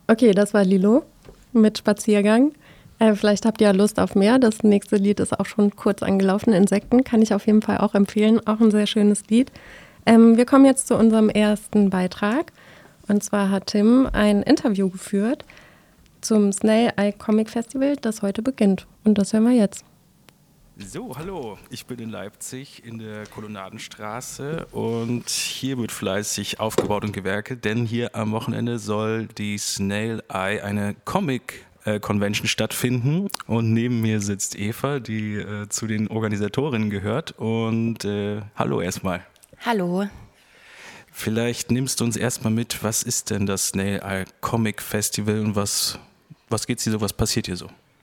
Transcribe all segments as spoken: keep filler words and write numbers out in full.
Okay, das war Lilo mit Spaziergang. Äh, vielleicht habt ihr ja Lust auf mehr. Das nächste Lied ist auch schon kurz angelaufen. Insekten kann ich auf jeden Fall auch empfehlen. Auch ein sehr schönes Lied. Ähm, wir kommen jetzt zu unserem ersten Beitrag. Und zwar hat Tim ein Interview geführt zum Snail Eye Comic Festival, das heute beginnt. Und das hören wir jetzt. So, hallo, ich bin in Leipzig in der Kolonnadenstraße und hier wird fleißig aufgebaut und gewerkelt, denn hier am Wochenende soll die Snail Eye, eine Comic-Convention stattfinden und neben mir sitzt Eva, die äh, zu den Organisatorinnen gehört und äh, hallo erstmal. Hallo. Vielleicht nimmst du uns erstmal mit, was ist denn das Snail Eye Comic Festival und was, was geht's hier so, was passiert hier so?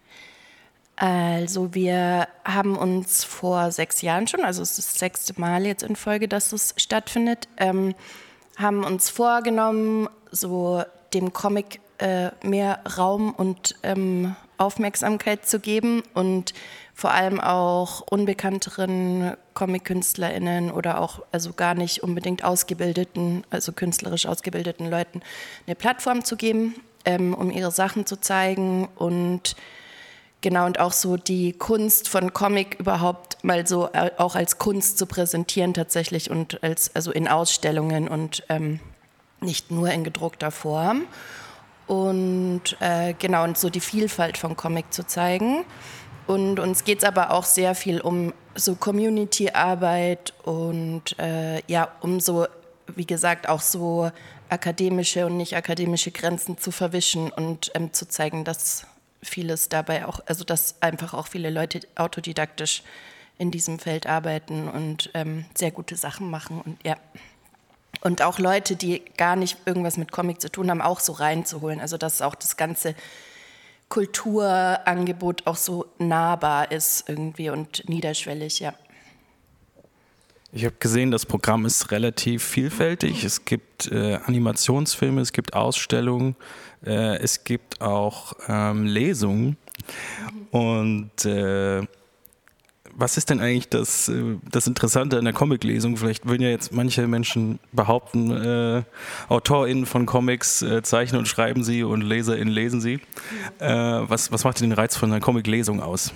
Also wir haben uns vor sechs Jahren schon, also es ist das sechste Mal jetzt in Folge, dass es stattfindet, ähm, haben uns vorgenommen, so dem Comic äh, mehr Raum und ähm, Aufmerksamkeit zu geben und vor allem auch unbekannteren Comic-KünstlerInnen oder auch also gar nicht unbedingt ausgebildeten, also künstlerisch ausgebildeten Leuten eine Plattform zu geben, ähm, um ihre Sachen zu zeigen und genau, und auch so die Kunst von Comic überhaupt mal so äh, auch als Kunst zu präsentieren tatsächlich und als also in Ausstellungen und ähm, nicht nur in gedruckter Form. Und äh, genau, und so die Vielfalt von Comic zu zeigen. Und uns geht es aber auch sehr viel um so Community-Arbeit und äh, ja, um so, wie gesagt, auch so akademische und nicht akademische Grenzen zu verwischen und ähm, zu zeigen, dass vieles dabei auch, also dass einfach auch viele Leute autodidaktisch in diesem Feld arbeiten und ähm, sehr gute Sachen machen und ja. Und auch Leute, die gar nicht irgendwas mit Comic zu tun haben, auch so reinzuholen. Also dass auch das ganze Kulturangebot auch so nahbar ist irgendwie und niederschwellig, ja. Ich habe gesehen, das Programm ist relativ vielfältig. Es gibt äh, Animationsfilme, es gibt Ausstellungen, äh, es gibt auch ähm, Lesungen. Und äh, was ist denn eigentlich das, äh, das Interessante an der Comic-Lesung? Vielleicht würden ja jetzt manche Menschen behaupten, äh, AutorInnen von Comics äh, zeichnen und schreiben sie und LeserInnen lesen sie. Äh, was, was macht denn den Reiz von einer Comic-Lesung aus?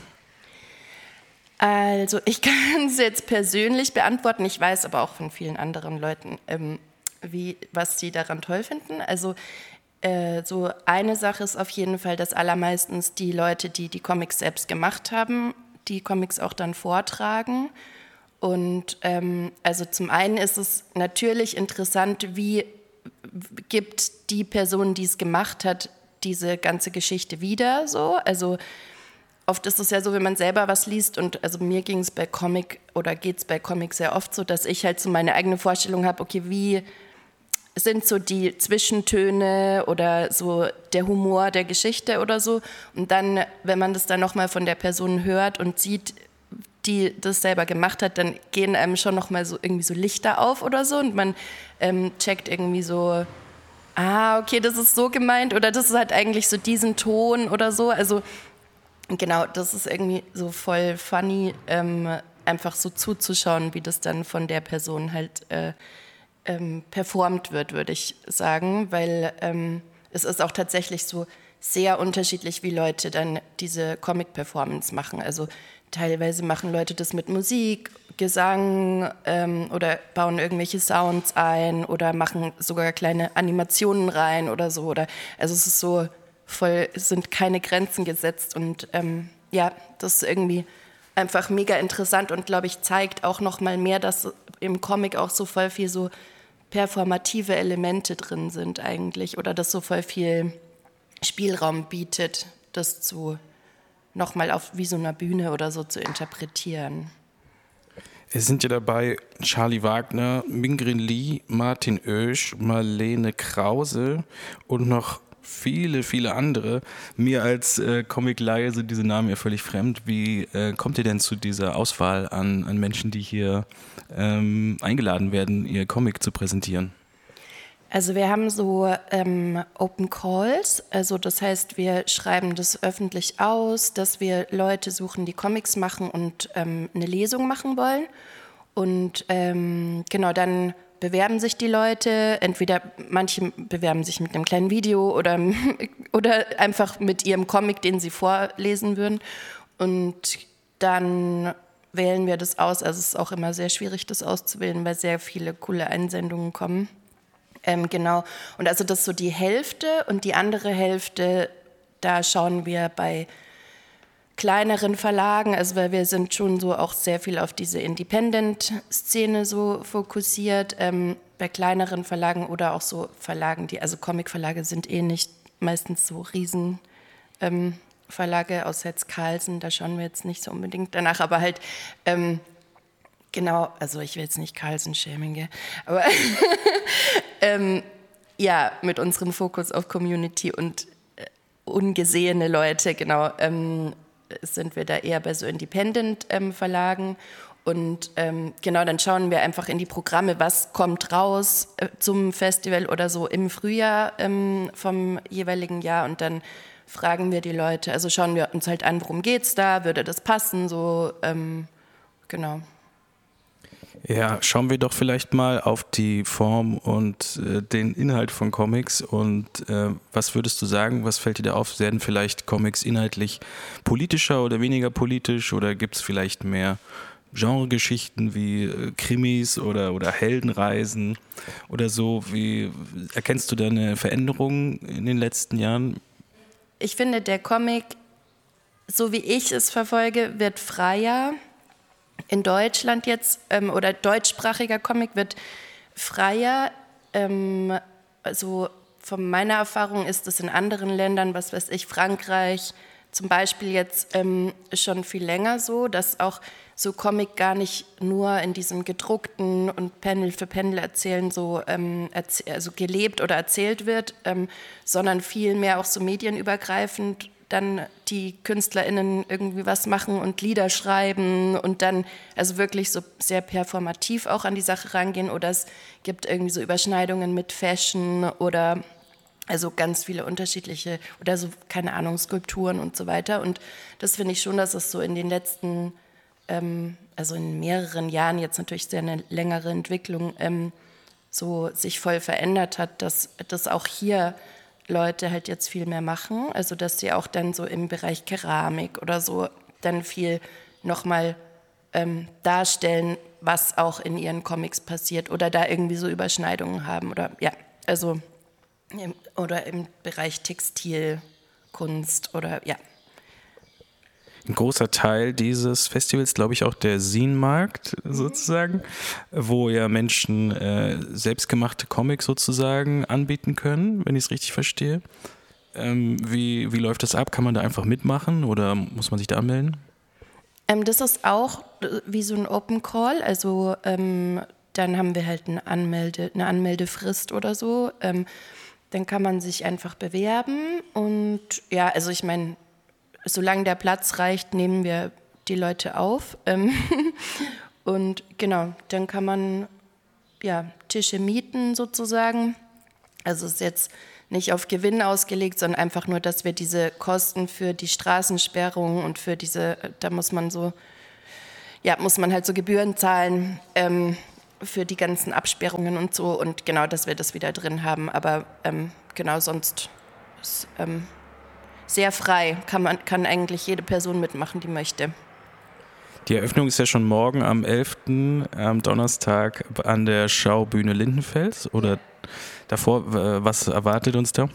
Also ich kann es jetzt persönlich beantworten, ich weiß aber auch von vielen anderen Leuten, ähm, wie, was sie daran toll finden. Also äh, so eine Sache ist auf jeden Fall, dass allermeistens die Leute, die die Comics selbst gemacht haben, die Comics auch dann vortragen. Und ähm, also zum einen ist es natürlich interessant, wie gibt die Person, die es gemacht hat, diese ganze Geschichte wieder so, also oft ist es ja so, wenn man selber was liest und also mir ging es bei Comic oder geht es bei Comic sehr oft so, dass ich halt so meine eigene Vorstellung habe, okay, wie sind so die Zwischentöne oder so der Humor der Geschichte oder so und dann, wenn man das dann nochmal von der Person hört und sieht, die das selber gemacht hat, dann gehen einem schon nochmal so irgendwie so Lichter auf oder so und man ähm, checkt irgendwie so, ah, okay, das ist so gemeint oder das ist halt eigentlich so diesen Ton oder so, also genau, das ist irgendwie so voll funny, ähm, einfach so zuzuschauen, wie das dann von der Person halt äh, ähm, performt wird, würde ich sagen, weil ähm, es ist auch tatsächlich so sehr unterschiedlich, wie Leute dann diese Comic-Performance machen. Also teilweise machen Leute das mit Musik, Gesang ähm, oder bauen irgendwelche Sounds ein oder machen sogar kleine Animationen rein oder so. Oder, also es ist so voll, es sind keine Grenzen gesetzt und ähm, ja, das ist irgendwie einfach mega interessant und glaube ich zeigt auch noch mal mehr, dass im Comic auch so voll viel so performative Elemente drin sind eigentlich oder dass so voll viel Spielraum bietet, das zu noch mal auf wie so einer Bühne oder so zu interpretieren. Es sind ja dabei Charlie Wagner, Mingrin Lee, Martin Oesch, Marlene Krause und noch viele, viele andere. Mir als äh, Comic-Laie sind diese Namen ja völlig fremd. Wie äh, kommt ihr denn zu dieser Auswahl an, an Menschen, die hier ähm, eingeladen werden, ihr Comic zu präsentieren? Also wir haben so ähm, Open Calls, also das heißt, wir schreiben das öffentlich aus, dass wir Leute suchen, die Comics machen und ähm, eine Lesung machen wollen. Und ähm, genau, dann bewerben sich die Leute, entweder manche bewerben sich mit einem kleinen Video oder, oder einfach mit ihrem Comic, den sie vorlesen würden. Und dann wählen wir das aus. Also es ist auch immer sehr schwierig, das auszuwählen, weil sehr viele coole Einsendungen kommen. Ähm, genau. Und also das ist so die Hälfte und die andere Hälfte, da schauen wir bei kleineren Verlagen, also weil wir sind schon so auch sehr viel auf diese Independent-Szene so fokussiert, ähm, bei kleineren Verlagen oder auch so Verlagen, die, also Comic-Verlage sind eh nicht meistens so riesen ähm, Verlage, außer jetzt Carlsen, da schauen wir jetzt nicht so unbedingt danach, aber halt, ähm, genau, also ich will jetzt nicht Carlsen-Shaming, gell? Aber ähm, ja, mit unserem Fokus auf Community und äh, ungesehene Leute, genau, ähm, sind wir da eher bei so Independent-Verlagen. Ähm, und ähm, genau, dann schauen wir einfach in die Programme, was kommt raus äh, zum Festival oder so im Frühjahr ähm, vom jeweiligen Jahr. Und dann fragen wir die Leute, also schauen wir uns halt an, worum geht's da, würde das passen, so, ähm, genau. Ja, schauen wir doch vielleicht mal auf die Form und äh, den Inhalt von Comics und äh, was würdest du sagen, was fällt dir da auf? Werden vielleicht Comics inhaltlich politischer oder weniger politisch oder gibt es vielleicht mehr Genregeschichten wie äh, Krimis oder, oder Heldenreisen oder so? Wie erkennst du da eine Veränderung in den letzten Jahren? Ich finde, der Comic, so wie ich es verfolge, wird freier. In Deutschland jetzt, ähm, oder deutschsprachiger Comic wird freier. Ähm, also von meiner Erfahrung ist es in anderen Ländern, was weiß ich, Frankreich zum Beispiel jetzt ähm, schon viel länger so, dass auch so Comic gar nicht nur in diesem gedruckten und Panel für Panel erzählen so ähm, erzäh- also gelebt oder erzählt wird, ähm, sondern viel mehr auch so medienübergreifend dann die KünstlerInnen irgendwie was machen und Lieder schreiben und dann also wirklich so sehr performativ auch an die Sache rangehen oder es gibt irgendwie so Überschneidungen mit Fashion oder also ganz viele unterschiedliche oder so, keine Ahnung, Skulpturen und so weiter und das finde ich schon, dass es so in den letzten, ähm, also in mehreren Jahren jetzt natürlich sehr eine längere Entwicklung ähm, so sich voll verändert hat, dass das auch hier Leute halt jetzt viel mehr machen, also dass sie auch dann so im Bereich Keramik oder so dann viel nochmal ähm, darstellen, was auch in ihren Comics passiert oder da irgendwie so Überschneidungen haben oder ja, also im, oder im Bereich Textilkunst oder ja. Ein großer Teil dieses Festivals, glaube ich, auch der Zine-Markt sozusagen, wo ja Menschen äh, selbstgemachte Comics sozusagen anbieten können, wenn ich es richtig verstehe. Ähm, wie, wie läuft das ab? Kann man da einfach mitmachen oder muss man sich da anmelden? Ähm, das ist auch wie so ein Open Call, also ähm, dann haben wir halt eine, Anmelde, eine Anmeldefrist oder so. Ähm, dann kann man sich einfach bewerben und ja, also ich meine, solange der Platz reicht, nehmen wir die Leute auf. Ähm und genau, dann kann man ja, Tische mieten sozusagen. Also es ist jetzt nicht auf Gewinn ausgelegt, sondern einfach nur, dass wir diese Kosten für die Straßensperrung und für diese, da muss man so, ja, muss man halt so Gebühren zahlen ähm, für die ganzen Absperrungen und so. Und genau, dass wir das wieder drin haben. Aber ähm, genau, sonst ist ähm, sehr frei. Kann, man, kann eigentlich jede Person mitmachen, die möchte. Die Eröffnung ist ja schon morgen am elften am Donnerstag an der Schaubühne Lindenfels. Oder davor, was erwartet uns da?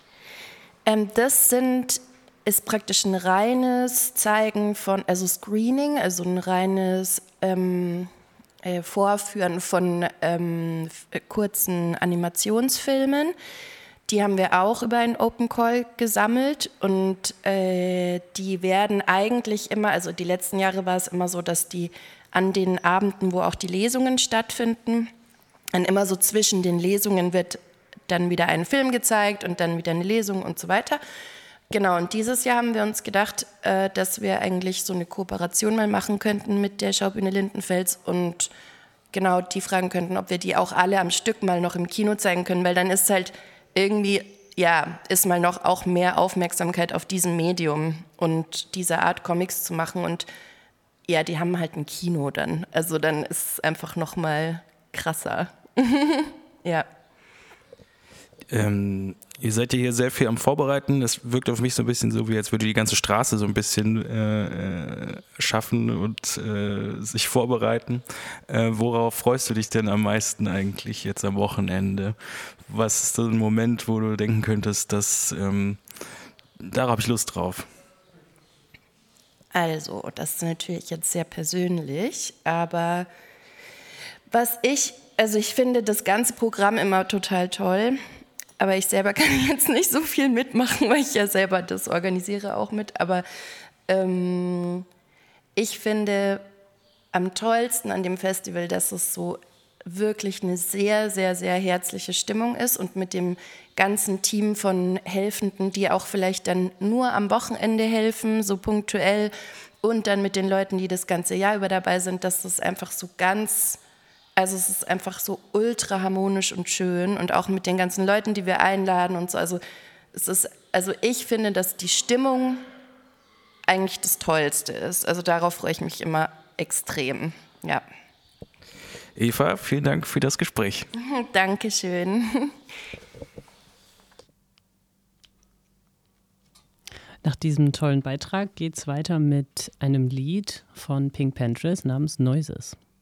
Ähm, das sind, ist praktisch ein reines Zeigen von, also Screening, also ein reines ähm, äh, Vorführen von ähm, f- kurzen Animationsfilmen. Die haben wir auch über einen Open Call gesammelt und äh, die werden eigentlich immer, also die letzten Jahre war es immer so, dass die an den Abenden, wo auch die Lesungen stattfinden, dann immer so zwischen den Lesungen wird dann wieder ein Film gezeigt und dann wieder eine Lesung und so weiter. Genau, und dieses Jahr haben wir uns gedacht, äh, dass wir eigentlich so eine Kooperation mal machen könnten mit der Schaubühne Lindenfels und genau die fragen könnten, ob wir die auch alle am Stück mal noch im Kino zeigen können, weil dann ist halt irgendwie, ja, ist mal noch auch mehr Aufmerksamkeit auf diesem Medium und diese Art Comics zu machen und ja, die haben halt ein Kino dann, also dann ist es einfach noch mal krasser Ja. Ähm, ihr seid ja hier sehr viel am Vorbereiten. Das wirkt auf mich so ein bisschen so, wie als würde die ganze Straße so ein bisschen äh, schaffen und äh, sich vorbereiten. Äh, worauf freust du dich denn am meisten eigentlich jetzt am Wochenende? Was ist so ein Moment, wo du denken könntest, dass ähm, da habe ich Lust drauf? Also, das ist natürlich jetzt sehr persönlich, aber was ich, also ich finde das ganze Programm immer total toll. Aber ich selber kann jetzt nicht so viel mitmachen, weil ich ja selber das organisiere auch mit. Aber ähm, ich finde am tollsten an dem Festival, dass es so wirklich eine sehr, sehr, sehr herzliche Stimmung ist und mit dem ganzen Team von Helfenden, die auch vielleicht dann nur am Wochenende helfen, so punktuell, und dann mit den Leuten, die das ganze Jahr über dabei sind, dass das einfach so ganz... Also es ist einfach so ultra harmonisch und schön und auch mit den ganzen Leuten, die wir einladen und so. Also es ist, also ich finde, dass die Stimmung eigentlich das Tollste ist. Also darauf freue ich mich immer extrem. Ja. Eva, vielen Dank für das Gespräch. Dankeschön. Nach diesem tollen Beitrag geht es weiter mit einem Lied von Pink Panthers namens Noises.